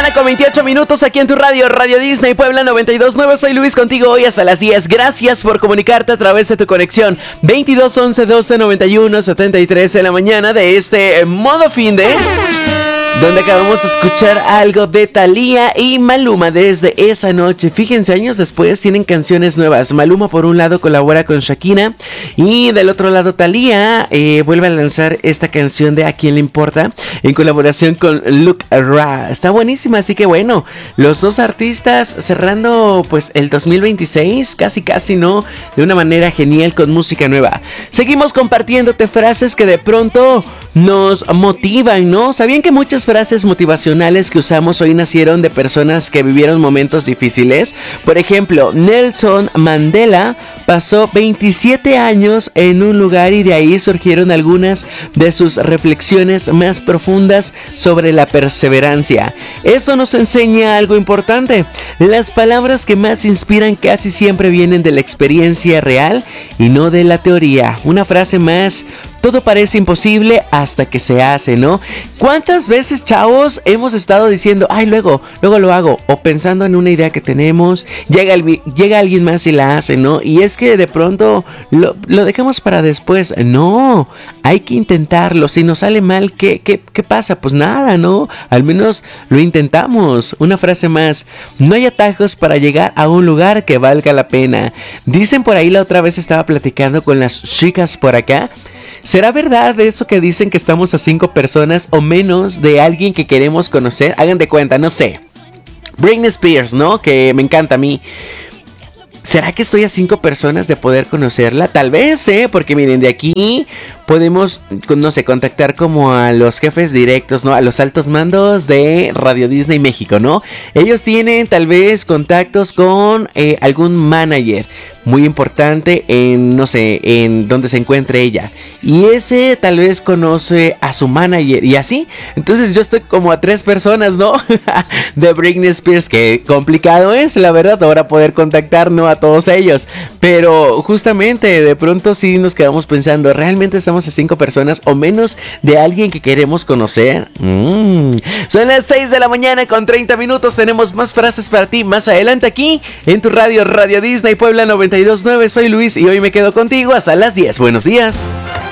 mañana con 28 minutos aquí en tu radio, Radio Disney Puebla 92.9. Soy Luis contigo hoy hasta las 10. Gracias por comunicarte a través de tu conexión 22 11 12 91 73 en la mañana de este modo fin de... donde acabamos de escuchar algo de Thalía y Maluma desde esa noche. Fíjense, años después tienen canciones nuevas. Maluma por un lado colabora con Shakira y del otro lado Thalía vuelve a lanzar esta canción de A Quién Le Importa en colaboración con Luke Ra. Está buenísima, así que bueno, los dos artistas cerrando pues el 2026, casi no, de una manera genial con música nueva. Seguimos compartiéndote frases que de pronto nos motivan, ¿no? ¿Sabían que muchas frases motivacionales que usamos hoy nacieron de personas que vivieron momentos difíciles? Por ejemplo, Nelson Mandela pasó 27 años en un lugar y de ahí surgieron algunas de sus reflexiones más profundas sobre la perseverancia. Esto nos enseña algo importante. Las palabras que más inspiran casi siempre vienen de la experiencia real y no de la teoría. Una frase más: todo parece imposible hasta que se hace, ¿no? ¿Cuántas veces, chavos, hemos estado diciendo, ay, luego lo hago? O pensando en una idea que tenemos, llega alguien más y la hace, ¿no? Y es que de pronto lo dejamos para después. No, hay que intentarlo. Si nos sale mal, ¿qué pasa? Pues nada, ¿no? Al menos lo intentamos. Una frase más: no hay atajos para llegar a un lugar que valga la pena. Dicen por ahí, la otra vez estaba platicando con las chicas por acá. ¿Será verdad eso que dicen que estamos a 5 personas o menos de alguien que queremos conocer? Hagan de cuenta, no sé, Britney Spears, ¿no? Que me encanta a mí. ¿Será que estoy a 5 personas de poder conocerla? Tal vez, porque miren, de aquí podemos, no sé, contactar como a los jefes directos, ¿no? A los altos mandos de Radio Disney México, ¿no? Ellos tienen tal vez contactos con algún manager muy importante en, no sé, en donde se encuentre ella. Y ese tal vez conoce a su manager y así. Entonces yo estoy como a 3 personas, ¿no? De Britney Spears. Que complicado es, la verdad, ahora poder contactar, ¿no? A todos ellos. Pero justamente de pronto sí nos quedamos pensando, ¿realmente estamos a 5 personas o menos de alguien que queremos conocer? Son las 6 de la mañana con 30 minutos. Tenemos más frases para ti más adelante aquí en tu radio, Radio Disney Puebla 92.9. Soy Luis y hoy me quedo contigo hasta las 10. Buenos días.